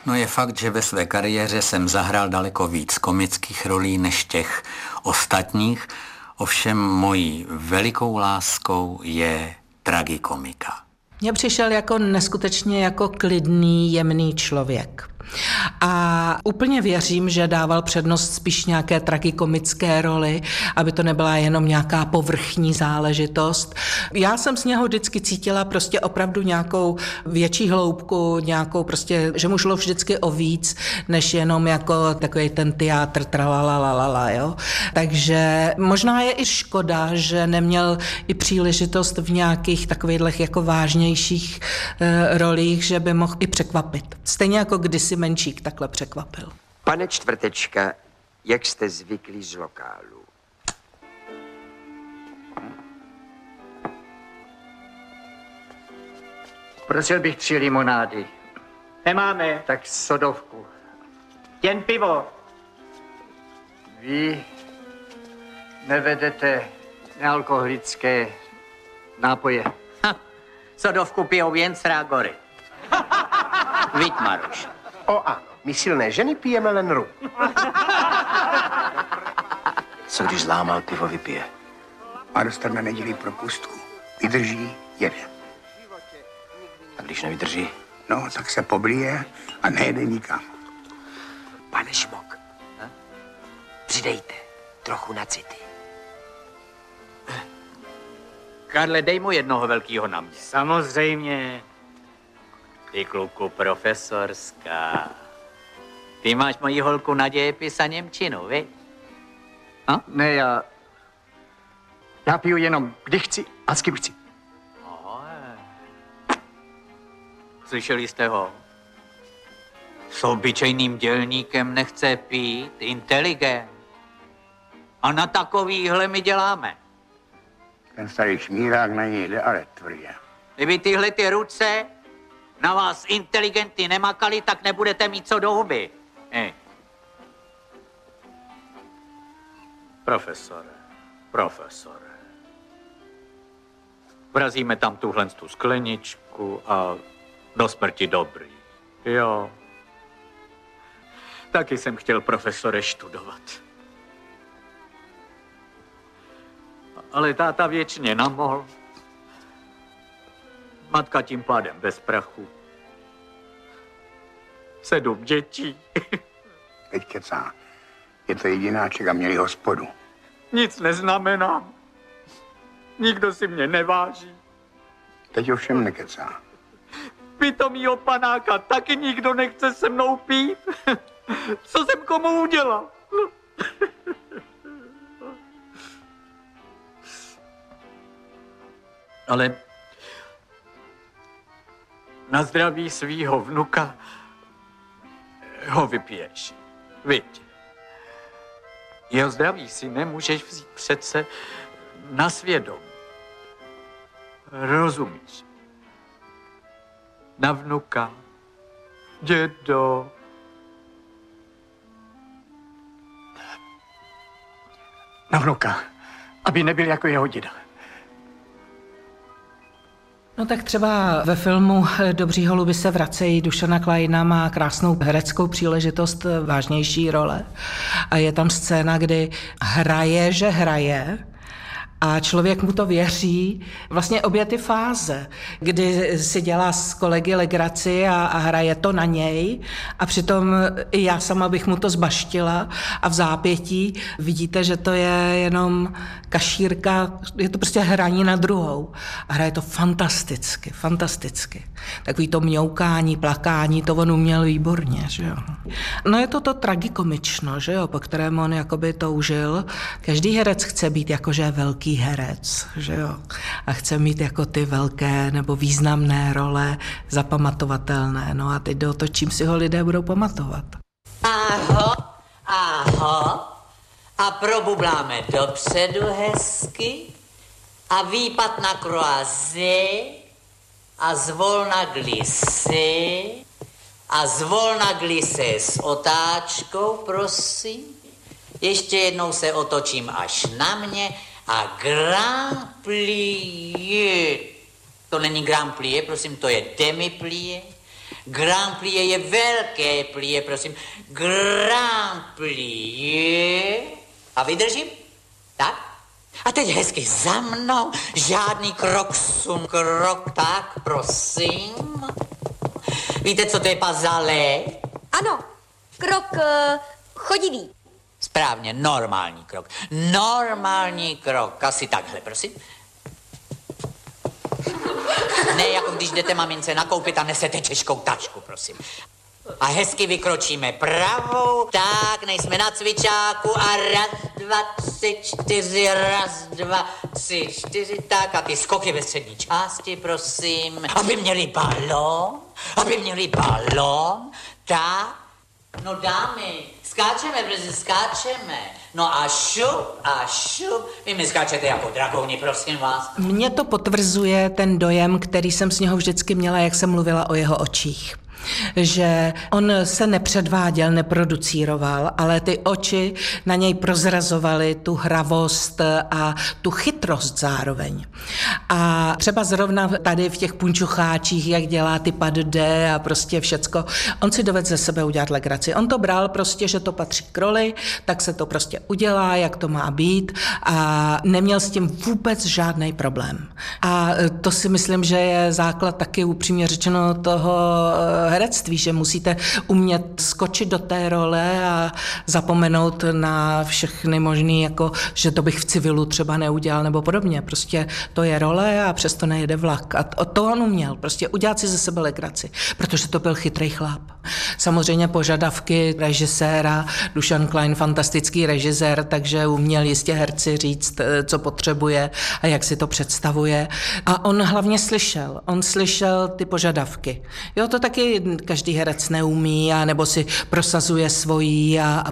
No je fakt, že ve své kariéře jsem zahrál daleko víc komických rolí než těch ostatních, ovšem mojí velikou láskou je tragikomika. Mně přišel jako neskutečně jako klidný, jemný člověk. A úplně věřím, že dával přednost spíš nějaké tragikomické roli, aby to nebyla jenom nějaká povrchní záležitost. Já jsem z něho vždycky cítila prostě opravdu nějakou větší hloubku, nějakou prostě, že mu šlo vždycky o víc, než jenom jako takový ten teátr tralalalala, jo. Takže možná je i škoda, že neměl i příležitost v nějakých takových jako vážnějších rolích, že by mohl i překvapit. Stejně jako kdysi Menšík takhle překvapil. Pane Čtvrtečka, jak jste zvyklí z lokálu? Prosil bych 3 limonády. Nemáme. Tak sodovku. Jen pivo. Vy nevedete nealkoholické nápoje. Sodovku pijou jen srágory. Víď, Maruš. O ano, my silné ženy pijeme len rum. Co když zlámal pivo vypije? A dostane neděli propustku. Vydrží, jede. A když nevydrží? No, tak se poblije a nejede nikam. Pane Šmok, přidejte trochu na city. Karle, dej mu jednoho velkýho na mě. Samozřejmě. Ty, kluku, profesorská. Ty máš moji holku na dějepis a němčinu, vy? Ne, já piju jenom, kdy chci a s kým chci. Slyšeli jste ho? S obyčejným dělníkem nechce pít, inteligent. A na takovýhle my děláme. Ten starý šmírák na něj jde, ale tvrdě. Kdyby tyhle ty ruce na vás inteligenty nemakaly, tak nebudete mít co do huby. Profesore. Vrazíme tam tuhle tu skleničku a do smrti dobrý. Jo. Taky jsem chtěl, profesore, študovat. Ale táta věčně namohl. Matka tím pádem bez prachu. 7 dětí. Teď kecá. Je to jedináček a měli hospodu. Nic neznamenám. Nikdo si mě neváží. Teď ovšem nekecá. Pitomýho panáka taky nikdo nechce se mnou pít. Co jsem komu udělal? Ale na zdraví svýho vnuka ho vypiješ. Viď? Jeho zdraví si nemůžeš vzít přece na svědomí. Rozumíš? Na vnuka, dědo. Na vnuka, aby nebyl jako jeho děda. No tak třeba ve filmu Dobří holuby se vracejí Dušana Kleina má krásnou hereckou příležitost, vážnější role. A je tam scéna, kdy hraje, že hraje, a člověk mu to věří. Vlastně obě ty fáze, kdy si dělá s kolegy legraci a hraje to na něj a přitom i já sama bych mu to zbaštila a v zápětí vidíte, že to je jenom kašírka, je to prostě hraní na druhou. A hraje to fantasticky. Takový to mňoukání, plakání, to on uměl výborně, že jo. No je to tragikomično, že jo, po kterém on jakoby toužil. Každý herec chce být jakože velký herec, že jo, a chce mít jako ty velké nebo významné role zapamatovatelné. No a teď jde o to, čím si ho lidé budou pamatovat. Aho, a probubláme dopředu hezky a výpad na croisé a zvolna glissé a zvolna glissé s otáčkou, prosím. Ještě jednou se otočím až na mě a grand plie. To není grand plie, prosím, to je demi plie. Grand plie je velké plie, prosím. Grand plie. A vydržím? Tak? A teď hezky za mnou. Žádný krok sum, krok, tak, prosím. Víte, co to je pazalé? Ano, krok chodivý. Správně, normální krok. Normální krok. Asi takhle, prosím. Ne, jako když jdete mamince nakoupit a nesete těžkou tašku, prosím. A hezky vykročíme pravou, tak, nejsme na cvičáku a raz, dva, tři, čtyři, raz, dva, tři, čtyři, tak a ty skoky ve střední části, prosím. Aby měli balón, tak. No dámy, skáčeme, brzy skáčeme. No a šup, vy mi skáčete jako drakouni, prosím vás. Mně to potvrzuje ten dojem, který jsem z něho vždycky měla, jak jsem mluvila o jeho očích. Že on se nepředváděl, neproducíroval, ale ty oči na něj prozrazovaly tu hravost a tu chytrost zároveň. A třeba zrovna tady v těch punčucháčích, jak dělá ty pas de deux a prostě všecko, on si dovedl ze sebe udělat legraci. On to bral prostě, že to patří k roli, tak se to prostě udělá, jak to má být a neměl s tím vůbec žádný problém. A to si myslím, že je základ taky upřímně řečeno toho herectví, že musíte umět skočit do té role a zapomenout na všechny možný, jako že to bych v civilu třeba neudělal nebo podobně. Prostě to je role a přesto nejede vlak. A to on uměl, prostě udělat si ze sebe legraci, protože to byl chytrý chlap. Samozřejmě požadavky režiséra, Dušan Klein, fantastický režisér, takže uměl jistě herci říct, co potřebuje a jak si to představuje. A on hlavně slyšel ty požadavky. Jo, to taky každý herec neumí, a nebo si prosazuje svojí a